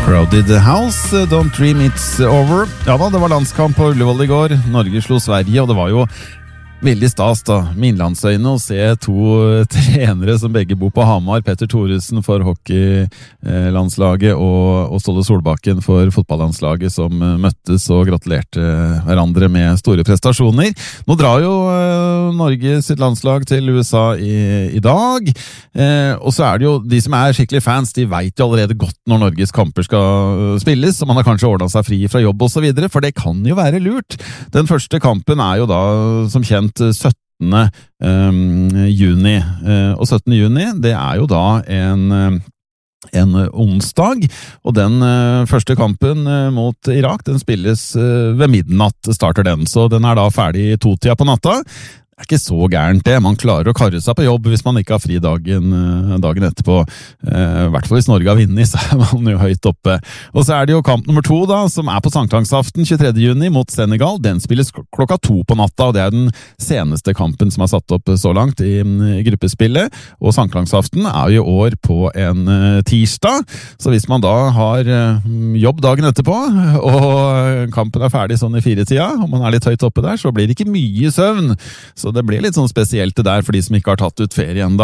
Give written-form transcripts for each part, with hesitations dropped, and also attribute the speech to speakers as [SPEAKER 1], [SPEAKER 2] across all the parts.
[SPEAKER 1] Crowded House, Don't Dream It's Over. Ja da, det var landskamp på Ullevål I går. Norge slo Sverige, og det var jo veldig stas da, med innlandsøyne å se to trenere som begge bor på Hamar. Petter Thoresen for hockeylandslaget og Ståle Solbakken for fotballandslaget som møttes og gratulerte hverandre med store prestasjoner. Nå drar jo Norge sitt landslag til USA I dag, og så det jo de som skikkelig fans, de vet jo allerede godt når Norges kamper skal spilles, og man har kanskje ordnet seg fri fra jobb og så videre, for det kan jo være lurt. Den første kampen jo da, som kjent, 17. Juni, og 17. juni, det jo da en onsdag, og den første kampen mot Irak, den spilles ved midnatt, starter den, så den da ferdig 2-tida på natta. Det ikke så gærent det, man klarer å karre seg på jobb hvis man ikke har fri dagen etterpå. I hvert fall hvis Norge har vunnet, så man jo høyt oppe. Og så det jo kamp nummer 2 da, som på Sankthansaften 23. juni mot Senegal. Den spilles klokka 2 på natta, og det den seneste kampen som satt opp så langt I gruppespillet. Og Sankthansaften jo I år på en tirsdag, så hvis man da har jobb dagen etterpå, og kampen ferdig sånn I 4-tida, og man litt høyt oppe der, så blir det ikke mye søvn. Så det blir litt sånn spesielt det der for de som ikke har tatt ut ferie enda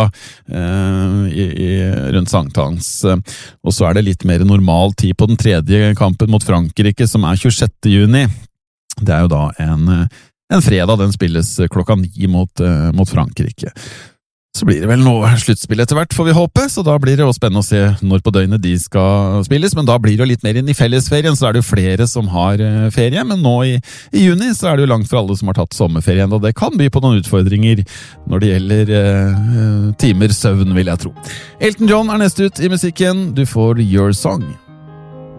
[SPEAKER 1] rundt Sankthans. Og så det litt mer normal tid på den tredje kampen mot Frankrike, som 26. juni. Det jo da en fredag, den spilles klokka 9 mot Frankrike. Så blir det vel noe sluttspill etter hvert, får vi håpe, så da blir det også spennende å se når på døgnet de skal spilles, men da blir det jo litt mer inn I fellesferien, så det jo flere som har ferie, men nå I juni så det jo langt fra alle som har tatt sommerferien, og det kan by på noen utfordringer når det gjelder timer søvn, vil jeg tro. Elton John neste ut I musikken, du får Your Song.